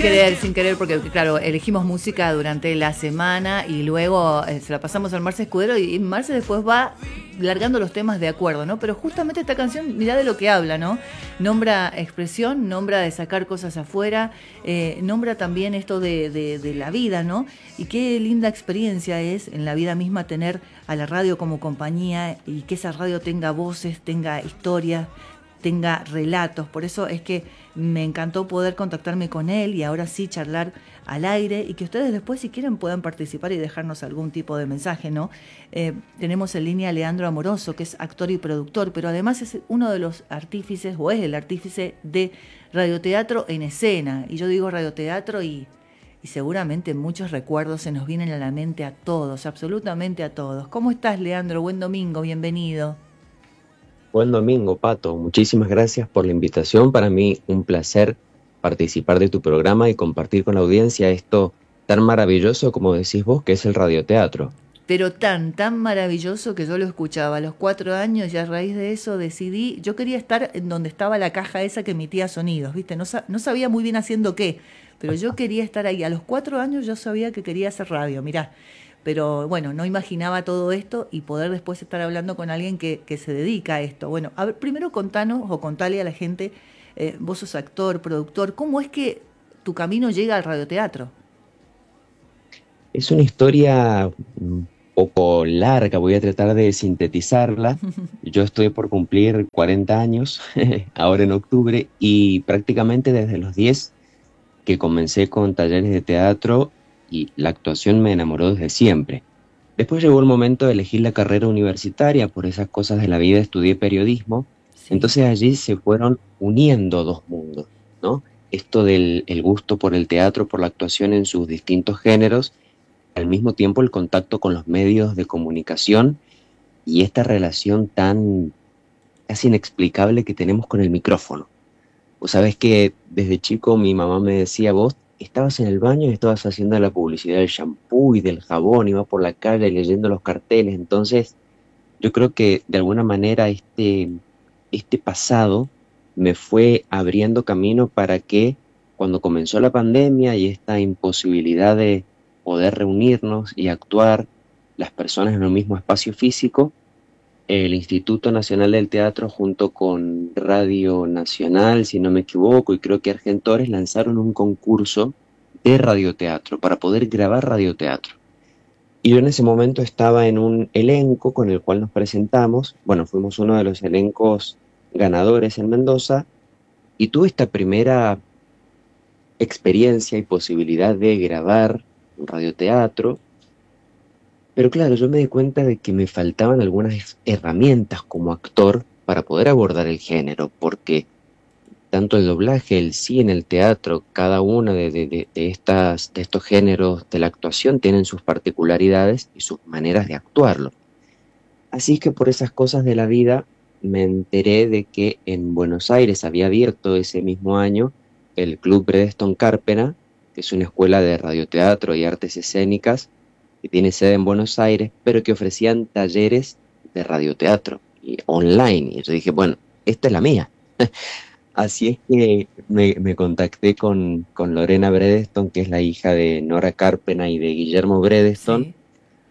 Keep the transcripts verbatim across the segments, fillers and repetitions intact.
querer, sin querer, porque claro, elegimos música durante la semana y luego eh, se la pasamos al Marce Escudero y Marce después va largando los temas de acuerdo, ¿no? Pero justamente esta canción, mirá de lo que habla, ¿no? Nombra expresión, nombra de sacar cosas afuera, eh, nombra también esto de, de, de la vida, ¿no? Y qué linda experiencia es en la vida misma tener a la radio como compañía y que esa radio tenga voces, tenga historias, tenga relatos. Por eso es que me encantó poder contactarme con él y ahora sí charlar al aire y que ustedes después, si quieren, puedan participar y dejarnos algún tipo de mensaje, ¿no? Eh, tenemos en línea a Leandro Amoroso, que es actor y productor, pero además es uno de los artífices, o es el artífice de radioteatro en escena. Y yo digo radioteatro y, y seguramente muchos recuerdos se nos vienen a la mente a todos, absolutamente a todos. ¿Cómo estás, Leandro? Buen domingo, bienvenido. Buen domingo, Pato. Muchísimas gracias por la invitación. Para mí un placer participar de tu programa y compartir con la audiencia esto tan maravilloso como decís vos, que es el radioteatro. Pero tan, tan maravilloso que yo lo escuchaba a los cuatro años y a raíz de eso decidí, yo quería estar en donde estaba la caja esa que emitía sonidos, ¿viste? No, sa- no sabía muy bien haciendo qué, pero yo quería estar ahí. A los cuatro años yo sabía que quería hacer radio, mirá. Pero bueno, no imaginaba todo esto y poder después estar hablando con alguien que, que se dedica a esto. Bueno, a ver, primero contanos o contale a la gente, eh, vos sos actor, productor, ¿cómo es que tu camino llega al radioteatro? Es una historia un poco larga, voy a tratar de sintetizarla. Yo estoy por cumplir cuarenta años ahora en octubre y prácticamente desde los diez que comencé con talleres de teatro y la actuación me enamoró desde siempre. Después llegó el momento de elegir la carrera universitaria, por esas cosas de la vida estudié periodismo, Sí. entonces allí se fueron uniendo dos mundos, ¿no? Esto del el gusto por el teatro, por la actuación en sus distintos géneros, al mismo tiempo el contacto con los medios de comunicación y esta relación tan casi inexplicable que tenemos con el micrófono. Vos sabés que desde chico mi mamá me decía, vos estabas en el baño y estabas haciendo la publicidad del shampoo y del jabón, iba por la calle leyendo los carteles. Entonces, yo creo que de alguna manera este, este pasado me fue abriendo camino para que cuando comenzó la pandemia y esta imposibilidad de poder reunirnos y actuar las personas en un mismo espacio físico, el Instituto Nacional del Teatro junto con Radio Nacional, si no me equivoco, y creo que Argentores lanzaron un concurso de radioteatro para poder grabar radioteatro. Y yo en ese momento estaba en un elenco con el cual nos presentamos, bueno, fuimos uno de los elencos ganadores en Mendoza, y tuve esta primera experiencia y posibilidad de grabar un radioteatro. Pero claro, yo me di cuenta de que me faltaban algunas herramientas como actor para poder abordar el género, porque tanto el doblaje, el cine, el teatro, cada una de, de, de, de estas, de estos géneros de la actuación tienen sus particularidades y sus maneras de actuarlo. Así que por esas cosas de la vida me enteré de que en Buenos Aires había abierto ese mismo año el Club Bredeston Carpena, que es una escuela de radioteatro y artes escénicas que tiene sede en Buenos Aires, pero que ofrecían talleres de radioteatro y online. Y yo dije, bueno, esta es la mía. Así es que me, me contacté con, con Lorena Bredeston, que es la hija de Nora Carpena y de Guillermo Bredeston. Sí.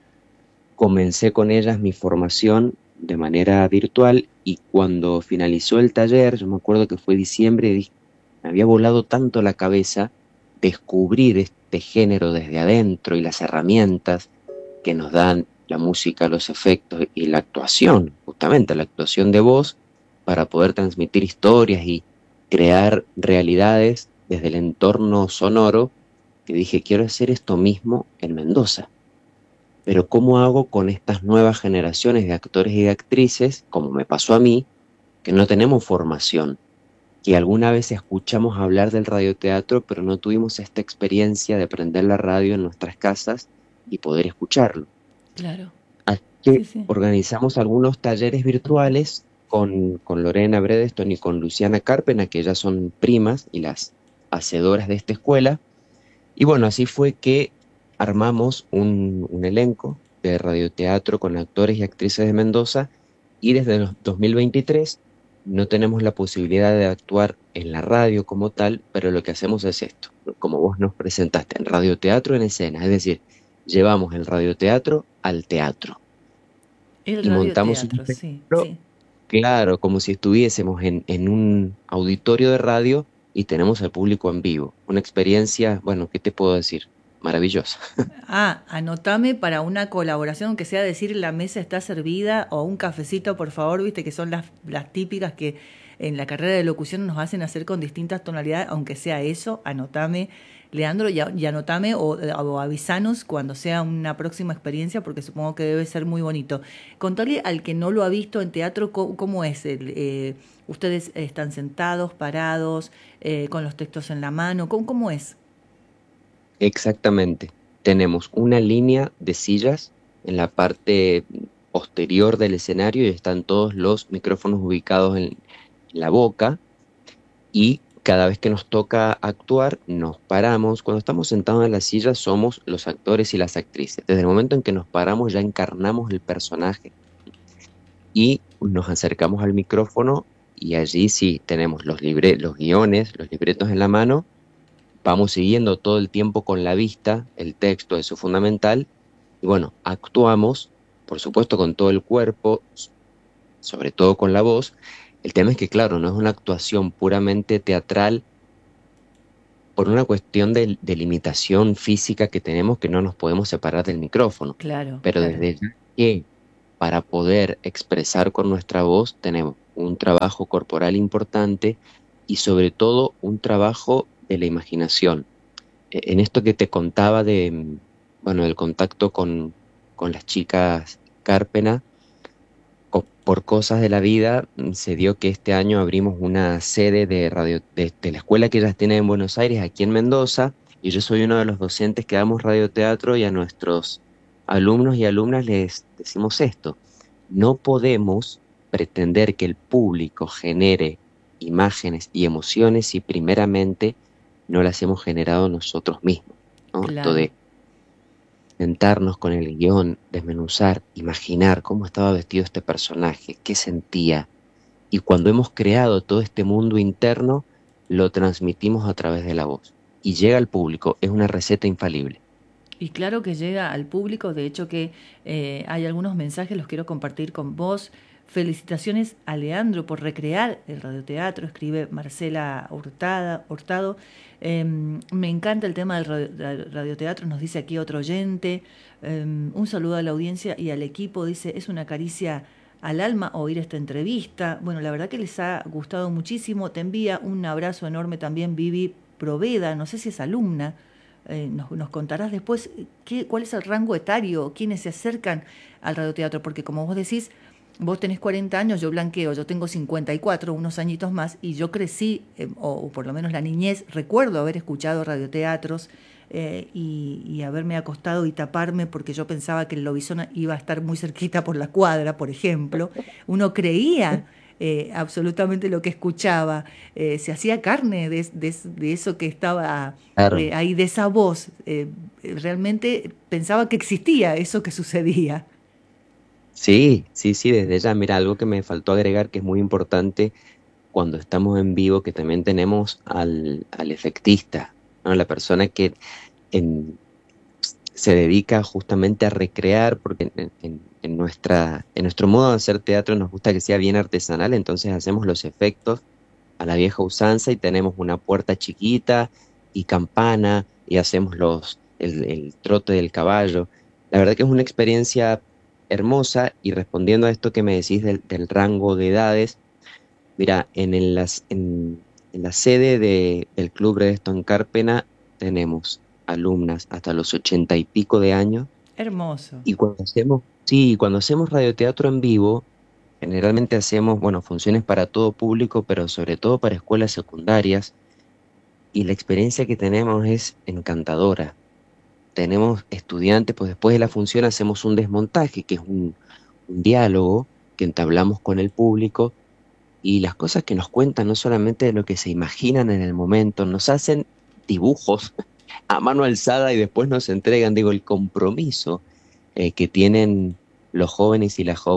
Comencé con ellas mi formación de manera virtual y cuando finalizó el taller, yo me acuerdo que fue diciembre, y dije, me había volado tanto la cabeza descubrir este género desde adentro y las herramientas que nos dan la música, los efectos y la actuación, justamente la actuación de voz para poder transmitir historias y crear realidades desde el entorno sonoro, que dije, quiero hacer esto mismo en Mendoza. Pero ¿cómo hago con estas nuevas generaciones de actores y de actrices, como me pasó a mí, que no tenemos formación, que alguna vez escuchamos hablar del radioteatro, pero no tuvimos esta experiencia de prender la radio en nuestras casas y poder escucharlo? Claro. Así Sí, que sí. organizamos algunos talleres virtuales con, con Lorena Bredeston y con Luciana Carpena, que ellas son primas y las hacedoras de esta escuela. Y bueno, así fue que armamos un, un elenco de radioteatro con actores y actrices de Mendoza y desde el dos mil veintitrés no tenemos la posibilidad de actuar en la radio como tal, pero lo que hacemos es esto, como vos nos presentaste, en radioteatro en escena, es decir, llevamos el radioteatro al teatro El y montamos un radioteatro, sí, espectáculo, sí. claro, como si estuviésemos en, en un auditorio de radio y tenemos al público en vivo. Una experiencia, bueno, ¿qué te puedo decir? Maravillosa. Ah, anotame para una colaboración, aunque sea decir la mesa está servida o un cafecito, por favor, viste que son las, las típicas que en la carrera de locución nos hacen hacer con distintas tonalidades, aunque sea eso, anotame, Leandro, y, a- y anotame o, o avisanos cuando sea una próxima experiencia, porque supongo que debe ser muy bonito. Contale al que no lo ha visto en teatro cómo, cómo es. El, eh, ustedes están sentados, parados, eh, con los textos en la mano, ¿cómo, cómo es? Exactamente. Tenemos una línea de sillas en la parte posterior del escenario y están todos los micrófonos ubicados en la boca y cada vez que nos toca actuar nos paramos. Cuando estamos sentados en la silla somos los actores y las actrices. Desde el momento en que nos paramos ya encarnamos el personaje y nos acercamos al micrófono y allí sí tenemos los libre, los guiones, los libretos en la mano, vamos siguiendo todo el tiempo con la vista el texto, eso es fundamental, y bueno, actuamos, por supuesto, con todo el cuerpo, s- sobre todo con la voz. El tema es que, claro, no es una actuación puramente teatral por una cuestión de, de limitación física que tenemos que no nos podemos separar del micrófono, Claro, pero claro. desde ya que para poder expresar con nuestra voz tenemos un trabajo corporal importante y sobre todo un trabajo de la imaginación. E- En esto que te contaba de, mm, bueno, del contacto con, con las chicas Carpena, co- por cosas de la vida, mm, se dio que este año abrimos una sede de radio, de, de la escuela que ellas tienen en Buenos Aires, aquí en Mendoza, y yo soy uno de los docentes que damos radioteatro y a nuestros alumnos y alumnas les decimos esto: no podemos pretender que el público genere imágenes y emociones si primeramente no las hemos generado nosotros mismos, ¿no? Esto Claro. de sentarnos con el guión, desmenuzar, imaginar cómo estaba vestido este personaje, qué sentía. Y cuando hemos creado todo este mundo interno, lo transmitimos a través de la voz. Y llega al público, es una receta infalible. Y claro que llega al público, de hecho que eh, hay algunos mensajes, los quiero compartir con vos. Felicitaciones a Leandro por recrear el radioteatro, escribe Marcela Hurtada, Hurtado. Eh, me encanta el tema del radio- del radioteatro, nos dice aquí otro oyente. Eh, un saludo a la audiencia y al equipo, dice, es una caricia al alma oír esta entrevista. Bueno, la verdad que les ha gustado muchísimo. Te envía un abrazo enorme también Vivi Proveda, no sé si es alumna, eh, nos, nos contarás después qué, cuál es el rango etario, quiénes se acercan al radioteatro, porque como vos decís, vos tenés cuarenta años, yo blanqueo, yo tengo cincuenta y cuatro, unos añitos más, y yo crecí, eh, o, o por lo menos la niñez, recuerdo haber escuchado radioteatros eh, y, y haberme acostado y taparme porque yo pensaba que el lobizón iba a estar muy cerquita por la cuadra, por ejemplo. Uno creía eh, absolutamente lo que escuchaba, eh, se hacía carne de, de, de eso que estaba Claro. eh, ahí, de esa voz. Eh, realmente pensaba que existía eso que sucedía. Sí, sí, sí, desde ya. Mira, algo que me faltó agregar que es muy importante cuando estamos en vivo, que también tenemos al, al efectista, ¿no? La persona que en- se dedica justamente a recrear, porque en, en- en nuestra, en nuestro modo de hacer teatro nos gusta que sea bien artesanal, entonces hacemos los efectos a la vieja usanza y tenemos una puerta chiquita y campana y hacemos los, el, el trote del caballo. La verdad que es una experiencia hermosa y respondiendo a esto que me decís del, del rango de edades, mira, en, el- las, en, en la sede de, del Club Redstone Carpena tenemos alumnas hasta los ochenta y pico de años Hermoso. y cuando hacemos, sí, cuando hacemos radioteatro en vivo, generalmente hacemos, bueno, funciones para todo público, pero sobre todo para escuelas secundarias y la experiencia que tenemos es encantadora. Tenemos estudiantes, pues después de la función hacemos un desmontaje, que es un, un diálogo que entablamos con el público y las cosas que nos cuentan no solamente de lo que se imaginan en el momento, nos hacen dibujos a mano alzada y después nos entregan, digo, el compromiso eh, que tienen los jóvenes y las jóvenes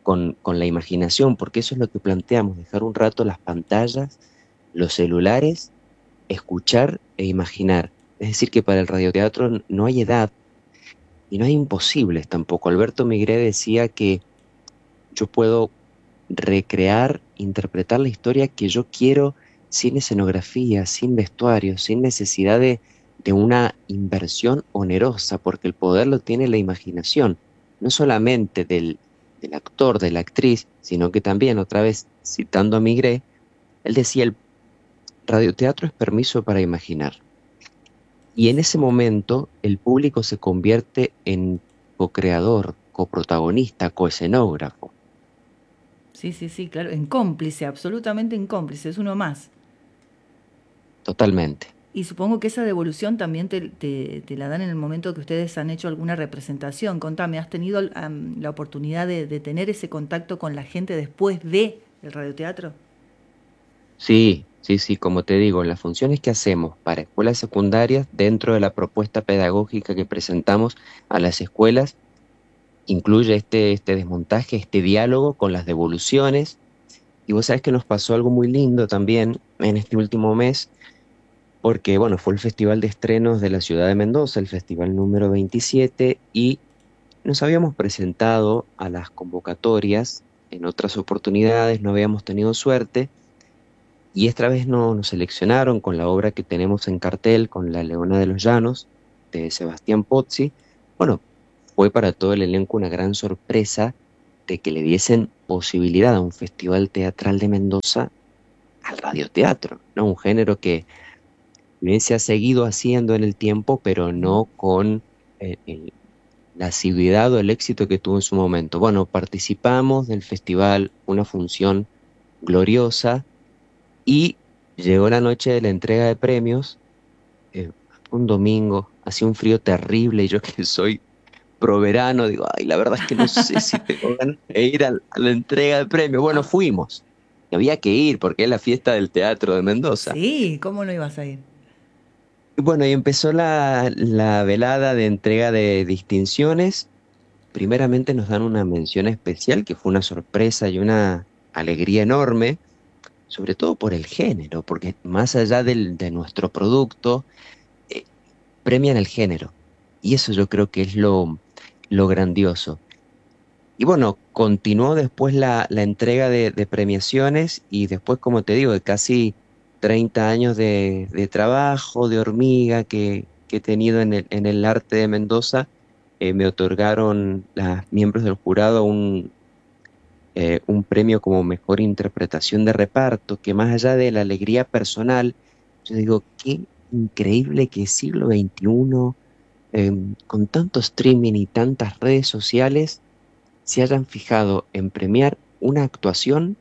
con, con la imaginación, porque eso es lo que planteamos, dejar un rato las pantallas, los celulares, escuchar e imaginar. Es decir, que para el radioteatro no hay edad y no hay imposibles tampoco. Alberto Migré decía que yo puedo recrear, interpretar la historia que yo quiero sin escenografía, sin vestuario, sin necesidad de, de una inversión onerosa, porque el poder lo tiene la imaginación, no solamente del, del actor, de la actriz, sino que también, otra vez citando a Migré, él decía, el radioteatro es permiso para imaginar. Y en ese momento el público se convierte en co-creador, coprotagonista, coescenógrafo. Sí, sí, sí, claro, en cómplice, absolutamente en cómplice, es uno más. Totalmente. Y supongo que esa devolución también te, te, te la dan en el momento que ustedes han hecho alguna representación. Contame, ¿has tenido um, la oportunidad de, de tener ese contacto con la gente después de el radioteatro? Sí, sí, sí, como te digo, las funciones que hacemos para escuelas secundarias, dentro de la propuesta pedagógica que presentamos a las escuelas, incluye este, este desmontaje, este diálogo con las devoluciones. Y vos sabés que nos pasó algo muy lindo también en este último mes, porque bueno, fue el Festival de Estrenos de la ciudad de Mendoza, el festival número veintisiete, y nos habíamos presentado a las convocatorias en otras oportunidades, no habíamos tenido suerte, y esta vez no, nos seleccionaron con la obra que tenemos en cartel, con La Leona de los Llanos, de Sebastián Pozzi. Bueno, fue para todo el elenco una gran sorpresa de que le diesen posibilidad a un festival teatral de Mendoza al radioteatro, ¿no? Un género que bien se ha seguido haciendo en el tiempo, pero no con eh, el- la asiduidad o el éxito que tuvo en su momento. Bueno, participamos del festival, una función gloriosa, y llegó la noche de la entrega de premios, eh, un domingo, hacía un frío terrible, y yo que soy pro verano, digo, ay, la verdad es que no sé si tengo ganas de ir a, a la entrega de premios. Bueno, fuimos. Y había que ir porque es la fiesta del teatro de Mendoza. Sí, ¿cómo no ibas a ir? Y bueno, y empezó la, la velada de entrega de distinciones. Primeramente nos dan una mención especial que fue una sorpresa y una alegría enorme, sobre todo por el género, porque más allá del, de nuestro producto, eh, premian el género. Y eso yo creo que es lo, lo grandioso. Y bueno, continuó después la, la entrega de, de premiaciones, y después, como te digo, de casi treinta años de, de trabajo, de hormiga que, que he tenido en el, en el arte de Mendoza, eh, me otorgaron los miembros del jurado un, eh, un premio como mejor interpretación de reparto, que más allá de la alegría personal, yo digo, qué increíble que siglo veintiuno, eh, con tanto streaming y tantas redes sociales, se hayan fijado en premiar una actuación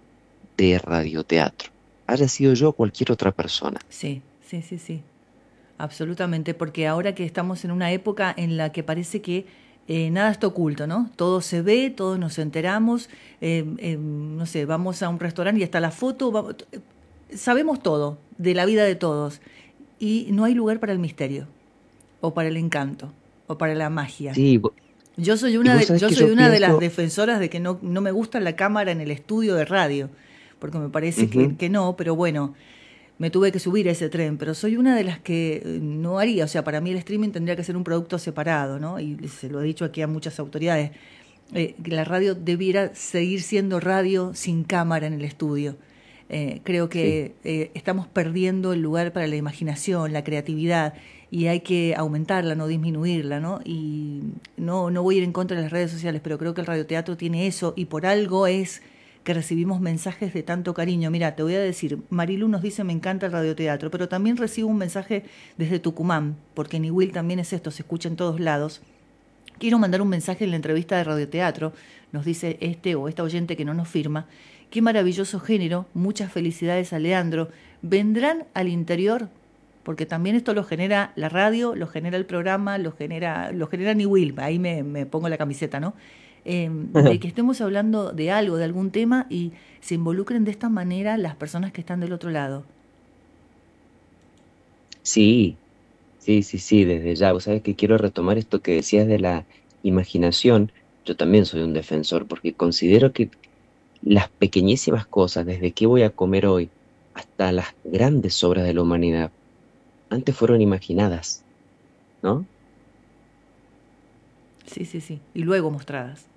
de radioteatro, haya sido yo o cualquier otra persona. Sí, sí, sí, sí. Absolutamente, porque ahora que estamos en una época en la que parece que eh, nada está oculto, ¿no? Todo se ve, todos nos enteramos, eh, eh, no sé, vamos a un restaurante y está la foto, vamos- sabemos todo de la vida de todos y no hay lugar para el misterio o para el encanto o para la magia. Sí, vo- Yo soy y una vos de, sabés yo que soy yo una de las pienso, defensoras de que no, no me gusta la cámara en el estudio de radio, porque me parece que, ujú, que no, pero bueno, me tuve que subir a ese tren, pero soy una de las que eh, no haría, o sea, para mí el streaming tendría que ser un producto separado, ¿no? Y se lo he dicho aquí a muchas autoridades, eh, que la radio debiera seguir siendo radio sin cámara en el estudio. Eh, creo sí, que eh, estamos perdiendo el lugar para la imaginación, la creatividad, y hay que aumentarla, no disminuirla, ¿no? Y no, no voy a ir en contra de las redes sociales, pero creo que el radioteatro tiene eso, y por algo es que recibimos mensajes de tanto cariño. Mira, te voy a decir, Marilu nos dice me encanta el radioteatro, pero también recibo un mensaje desde Tucumán, porque en Iwil también es esto, se escucha en todos lados. Quiero mandar un mensaje en la entrevista de radioteatro, nos dice este o esta oyente que no nos firma. Qué maravilloso género, muchas felicidades a Leandro. ¿Vendrán al interior? Porque también esto lo genera la radio, lo genera el programa, lo genera, lo genera Niwil, ahí me, me pongo la camiseta, ¿no? Eh, de que estemos hablando de algo, de algún tema y se involucren de esta manera las personas que están del otro lado. sí, sí, sí, sí, desde ya. Vos sabés que quiero retomar esto que decías de la imaginación, yo también soy un defensor porque considero que las pequeñísimas cosas, desde qué voy a comer hoy hasta las grandes obras de la humanidad, antes fueron imaginadas, ¿no? Sí, sí, sí. Y luego mostradas.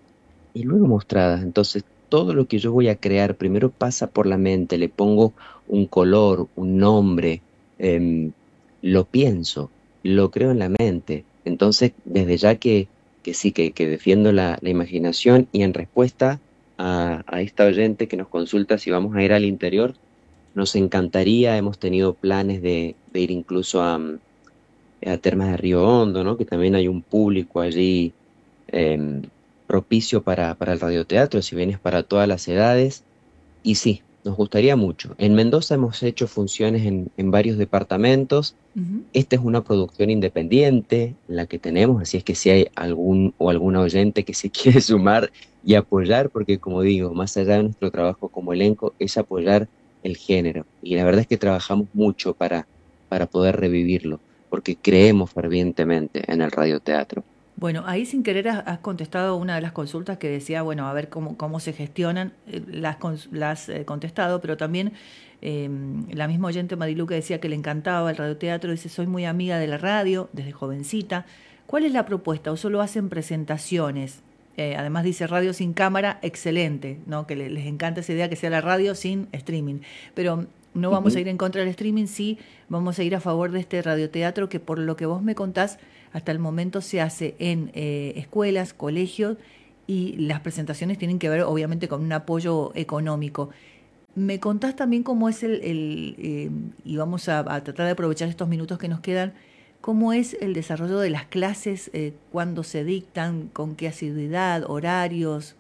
Y luego mostradas. Entonces, todo lo que yo voy a crear primero pasa por la mente, le pongo un color, un nombre, em, lo pienso, lo creo en la mente. Entonces, desde ya que, que sí, que, que defiendo la, la imaginación y en respuesta a, a esta oyente que nos consulta si vamos a ir al interior, nos encantaría, hemos tenido planes de, de ir incluso a, mm, a Termas de Río Hondo, ¿no? Que también hay un público allí em, propicio para, para el radioteatro, si bien es para todas las edades. Y sí, nos gustaría mucho. En Mendoza hemos hecho funciones en, en varios departamentos. Ujú. Esta es una producción independiente, la que tenemos, así es que si hay algún o alguna oyente que se quiere sumar y apoyar, porque como digo, más allá de nuestro trabajo como elenco, es apoyar el género. Y la verdad es que trabajamos mucho para, para poder revivirlo, porque creemos fervientemente en el radioteatro. Bueno, ahí sin querer has, has contestado una de las consultas que decía, bueno, a ver cómo, cómo se gestionan. Eh, las, cons- las eh, contestado, pero también eh, la misma oyente Marilu que decía que le encantaba el radioteatro, dice, soy muy amiga de la radio desde jovencita. ¿Cuál es la propuesta? ¿O solo hacen presentaciones? Eh, además dice radio sin cámara, excelente, ¿no? Que le- les encanta esa idea que sea la radio sin streaming. Pero no vamos a Ujú. ir en contra del streaming, sí vamos a ir a favor de este radioteatro que por lo que vos me contás, hasta el momento se hace en eh, escuelas, colegios y las presentaciones tienen que ver obviamente con un apoyo económico. Me contás también cómo es el, el, eh, y vamos a, a tratar de aprovechar estos minutos que nos quedan, cómo es el desarrollo de las clases, eh, cuándo se dictan, con qué asiduidad, horarios.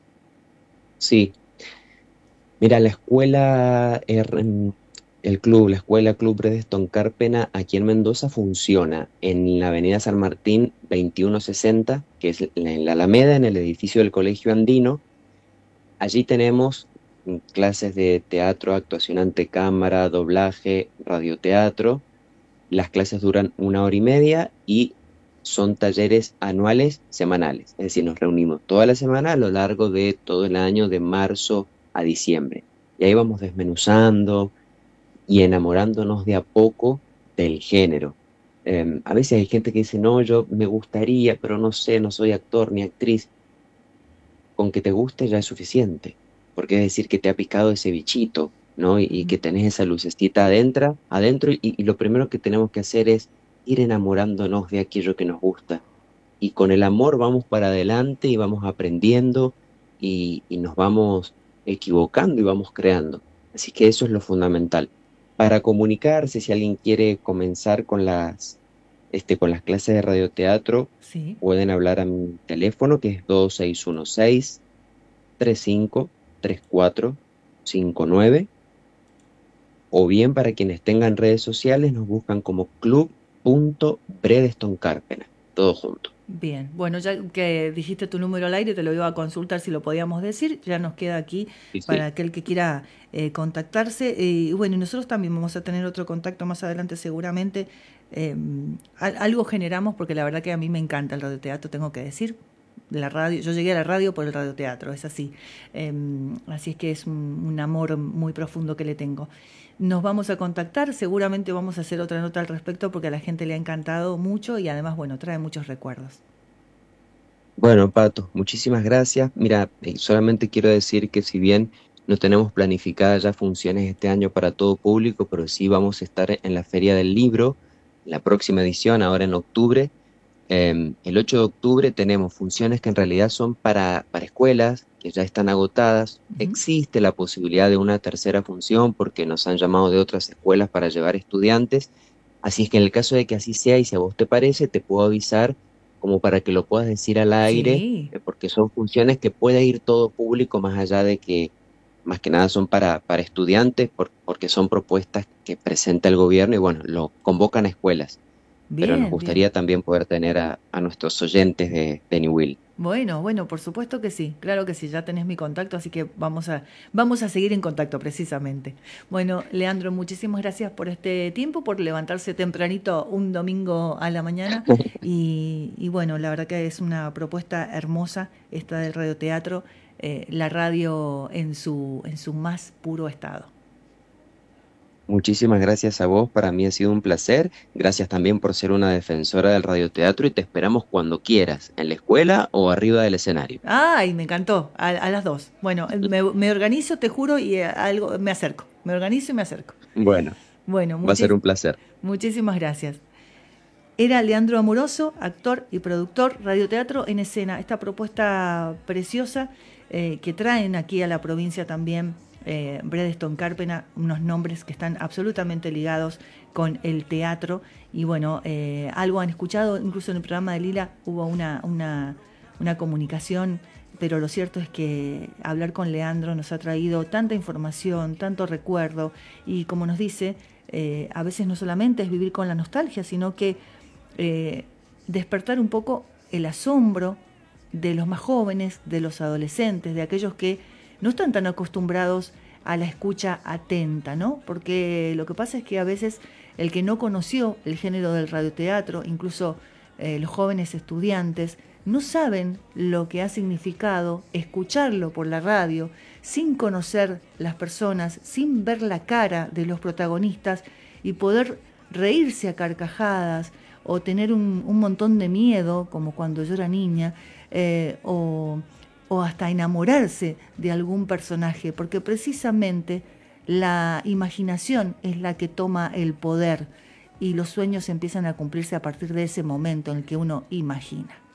Sí, mira, la escuela, er- em, el club, la escuela Club Redeston Carpena aquí en Mendoza funciona en la Avenida San Martín veintiuno sesenta, que es en la Alameda, en el edificio del Colegio Andino. Allí tenemos mm, clases de teatro, actuación ante cámara, doblaje, radioteatro. Las clases duran una hora y media y son talleres anuales, semanales. Es decir, nos reunimos toda la semana a lo largo de todo el año, de marzo a diciembre. Y ahí vamos desmenuzando y enamorándonos de a poco del género. Eh, a veces hay gente que dice, no, yo me gustaría, pero no sé, no soy actor ni actriz. Con que te guste ya es suficiente, porque es decir que te ha picado ese bichito, ¿no? Y, y que tenés esa lucecita adentro, adentro y, y lo primero que tenemos que hacer es ir enamorándonos de aquello que nos gusta. Y con el amor vamos para adelante y vamos aprendiendo y, y nos vamos equivocando y vamos creando. Así que eso es lo fundamental. Para comunicarse, si alguien quiere comenzar con las, este, con las clases de radioteatro, Sí. pueden hablar a mi teléfono que es dos seis uno seis, tres cinco tres cuatro cinco nueve, o bien para quienes tengan redes sociales nos buscan como club.bredeston Carpena, todo junto. Bien, bueno, ya que dijiste tu número al aire, te lo iba a consultar si lo podíamos decir. Ya nos queda aquí Sí, para sí. aquel que quiera eh, contactarse. Eh, y bueno, y nosotros también vamos a tener otro contacto más adelante seguramente. Eh, al- algo generamos porque la verdad que a mí me encanta el radioteatro, tengo que decir. La radio, yo llegué a la radio por el radioteatro, es así. Eh, Así es que es un, un amor muy profundo que le tengo. Nos vamos a contactar, seguramente vamos a hacer otra nota al respecto porque a la gente le ha encantado mucho y además, bueno, trae muchos recuerdos. Bueno, Pato, muchísimas gracias. Mira, eh, solamente quiero decir que si bien no tenemos planificadas ya funciones este año para todo público, pero sí vamos a estar en la Feria del Libro, la próxima edición, ahora en octubre. Eh, el ocho de octubre tenemos funciones que en realidad son para, para escuelas, que ya están agotadas. Ujú. Existe la posibilidad de una tercera función porque nos han llamado de otras escuelas para llevar estudiantes. Así es que en el caso de que así sea y si a vos te parece, te puedo avisar como para que lo puedas decir al aire, Sí, eh, porque son funciones que puede ir todo público más allá de que más que nada son para, para estudiantes, por- porque son propuestas que presenta el gobierno y bueno, lo convocan a escuelas. pero nos Bien, bien. gustaría también poder tener a, a nuestros oyentes de, de New Will. Bueno, bueno, por supuesto que sí, claro que sí, ya tenés mi contacto, así que vamos a, vamos a seguir en contacto precisamente. Bueno, Leandro, muchísimas gracias por este tiempo, por levantarse tempranito un domingo a la mañana y, y bueno, la verdad que es una propuesta hermosa esta del radioteatro, eh, la radio en su, en su más puro estado. Muchísimas gracias a vos, para mí ha sido un placer. Gracias también por ser una defensora del radioteatro y te esperamos cuando quieras, en la escuela o arriba del escenario. Ay, me encantó, a, a las dos. Bueno, me, me organizo, te juro, y eh, algo me acerco, me organizo y me acerco. Bueno, Bueno, va a ser muchis- un placer. muchísimas gracias. Era Leandro Amoroso, actor y productor, radioteatro en escena. Esta propuesta preciosa eh, que traen aquí a la provincia también, eh, Bredeston Carpena, unos nombres que están absolutamente ligados con el teatro. Y bueno, eh, algo han escuchado, incluso en el programa de Lila hubo una, una, una comunicación, pero lo cierto es que hablar con Leandro nos ha traído tanta información, tanto recuerdo, y como nos dice, eh, a veces no solamente es vivir con la nostalgia, sino que eh, despertar un poco el asombro de los más jóvenes, de los adolescentes, de aquellos que no están tan acostumbrados a la escucha atenta, ¿no? Porque lo que pasa es que a veces el que no conoció el género del radioteatro, incluso eh, los jóvenes estudiantes, no saben lo que ha significado escucharlo por la radio, sin conocer las personas, sin ver la cara de los protagonistas y poder reírse a carcajadas o tener un, un montón de miedo, como cuando yo era niña, eh, o, o hasta enamorarse de algún personaje, porque precisamente la imaginación es la que toma el poder y los sueños empiezan a cumplirse a partir de ese momento en el que uno imagina.